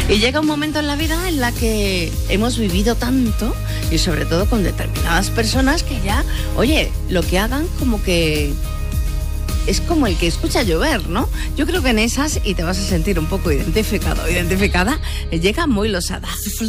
Y llega un momento en la vida en la que hemos vivido tanto, y sobre todo con determinadas personas, que ya, oye, lo que hagan como que es como el que escucha llover, ¿no? Yo creo que en esas, y te vas a sentir un poco identificado, identificada, llega Muy Losada.